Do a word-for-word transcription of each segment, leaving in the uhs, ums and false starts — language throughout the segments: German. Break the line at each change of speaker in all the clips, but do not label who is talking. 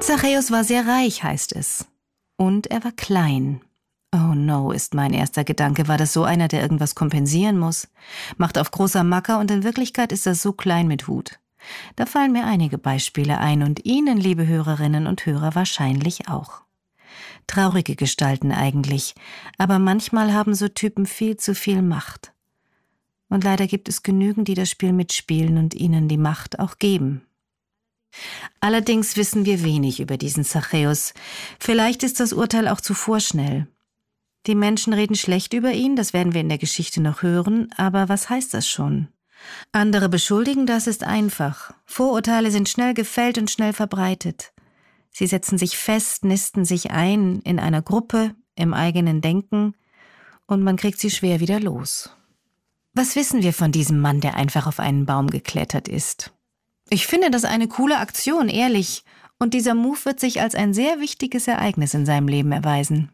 Zachäus war sehr reich, heißt es. Und er war klein. Oh no, ist mein erster Gedanke. War das so einer, der irgendwas kompensieren muss? Macht auf großer Macker und in Wirklichkeit ist er so klein mit Hut. Da fallen mir einige Beispiele ein und Ihnen, liebe Hörerinnen und Hörer, wahrscheinlich auch. Traurige Gestalten eigentlich, aber manchmal haben so Typen viel zu viel Macht. Und leider gibt es genügend, die das Spiel mitspielen und ihnen die Macht auch geben. Allerdings wissen wir wenig über diesen Zachäus. Vielleicht ist das Urteil auch zu vorschnell. Die Menschen reden schlecht über ihn, das werden wir in der Geschichte noch hören, aber was heißt das schon? Andere beschuldigen, das ist einfach. Vorurteile sind schnell gefällt und schnell verbreitet. Sie setzen sich fest, nisten sich ein in einer Gruppe, im eigenen Denken und man kriegt sie schwer wieder los. Was wissen wir von diesem Mann, der einfach auf einen Baum geklettert ist? Ich finde das eine coole Aktion, ehrlich, und dieser Move wird sich als ein sehr wichtiges Ereignis in seinem Leben erweisen.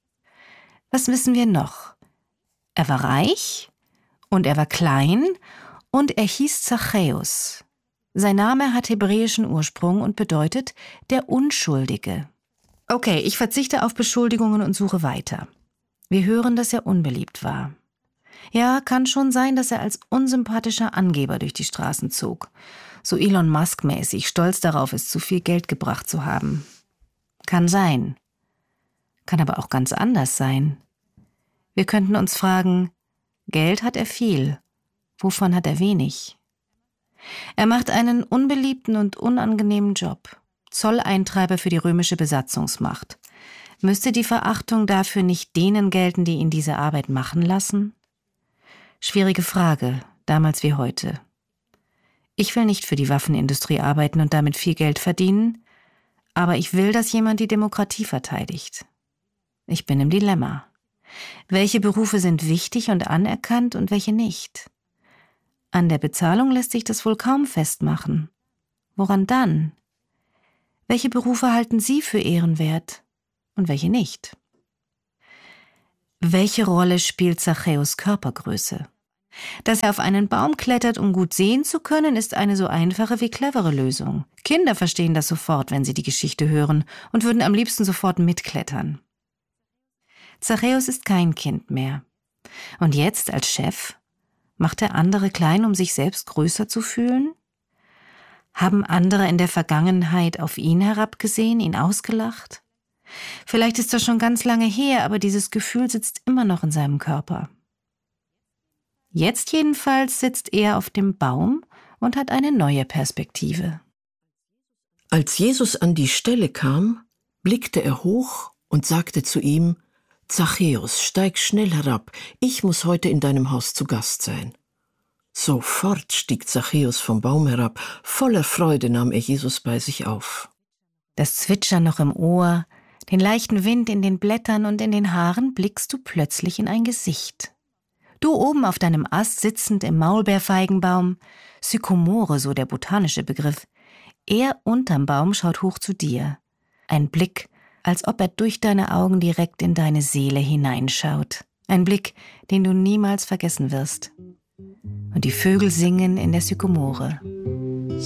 Was wissen wir noch? Er war reich und er war klein und er hieß Zachäus. Sein Name hat hebräischen Ursprung und bedeutet der Unschuldige. Okay, ich verzichte auf Beschuldigungen und suche weiter. Wir hören, dass er unbeliebt war. Ja, kann schon sein, dass er als unsympathischer Angeber durch die Straßen zog. So Elon Musk-mäßig, stolz darauf ist, zu viel Geld gebracht zu haben. Kann sein. Kann aber auch ganz anders sein. Wir könnten uns fragen, Geld hat er viel, wovon hat er wenig? Er macht einen unbeliebten und unangenehmen Job. Zolleintreiber für die römische Besatzungsmacht. Müsste die Verachtung dafür nicht denen gelten, die ihn diese Arbeit machen lassen? Schwierige Frage, damals wie heute. Ich will nicht für die Waffenindustrie arbeiten und damit viel Geld verdienen, aber ich will, dass jemand die Demokratie verteidigt. Ich bin im Dilemma. Welche Berufe sind wichtig und anerkannt und welche nicht? An der Bezahlung lässt sich das wohl kaum festmachen. Woran dann? Welche Berufe halten Sie für ehrenwert und welche nicht? Welche Rolle spielt Zachäus Körpergröße? Dass er auf einen Baum klettert, um gut sehen zu können, ist eine so einfache wie clevere Lösung. Kinder verstehen das sofort, wenn sie die Geschichte hören und würden am liebsten sofort mitklettern. Zachäus ist kein Kind mehr. Und jetzt als Chef macht er andere klein, um sich selbst größer zu fühlen? Haben andere in der Vergangenheit auf ihn herabgesehen, ihn ausgelacht? Vielleicht ist das schon ganz lange her, aber dieses Gefühl sitzt immer noch in seinem Körper. Jetzt jedenfalls sitzt er auf dem Baum und hat eine neue Perspektive.
Als Jesus an die Stelle kam, blickte er hoch und sagte zu ihm: Zachäus, steig schnell herab, ich muss heute in deinem Haus zu Gast sein. Sofort stieg Zachäus vom Baum herab, voller Freude nahm er Jesus bei sich auf.
Das Zwitschern noch im Ohr, den leichten Wind in den Blättern und in den Haaren blickst du plötzlich in ein Gesicht. Du oben auf deinem Ast sitzend im Maulbeerfeigenbaum, Sykomore, so der botanische Begriff. Er unterm Baum schaut hoch zu dir. Ein Blick, als ob er durch deine Augen direkt in deine Seele hineinschaut. Ein Blick, den du niemals vergessen wirst. Und die Vögel singen in der Sykomore.